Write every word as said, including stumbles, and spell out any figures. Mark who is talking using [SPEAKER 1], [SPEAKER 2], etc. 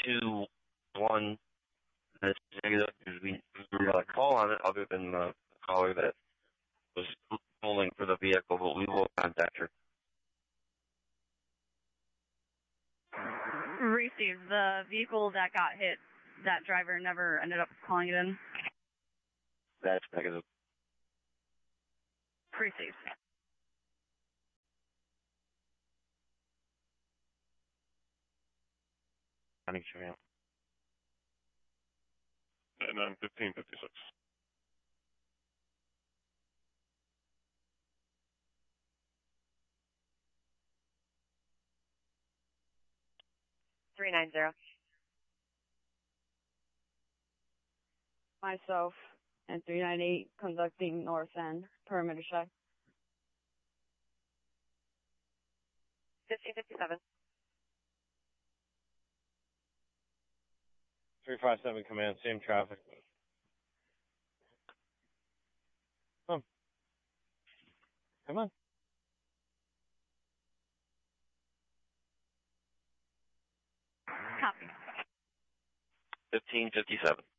[SPEAKER 1] two one. That's negative because we never got a call on it other than the caller that was pulling for the vehicle, but we will contact her.
[SPEAKER 2] Received. The vehicle that got hit, that driver never ended up calling it in.
[SPEAKER 1] That's negative.
[SPEAKER 2] Received.
[SPEAKER 1] County Champ.
[SPEAKER 3] And then fifteen fifty-six.
[SPEAKER 4] three nine zero.
[SPEAKER 5] Myself and three nine eight conducting north end perimeter check.
[SPEAKER 4] fifteen fifty-seven.
[SPEAKER 6] three five seven command, same traffic. Come on. Come on.
[SPEAKER 2] Copy.
[SPEAKER 1] fifteen fifty-seven.